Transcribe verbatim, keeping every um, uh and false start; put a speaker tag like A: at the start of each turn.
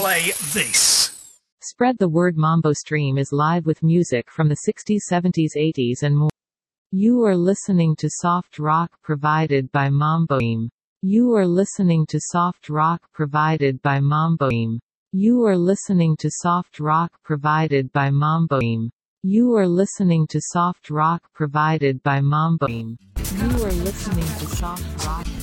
A: play this.
B: Spread the word. Mambo Stream is live with music from the sixties, seventies, eighties and more. You are listening to soft rock provided by Mambo Stream. You are listening to soft rock provided by Mambo Stream. You are listening to soft rock provided by Mambo Stream. You are listening to soft rock provided by Mambo Stream. You are listening to soft rock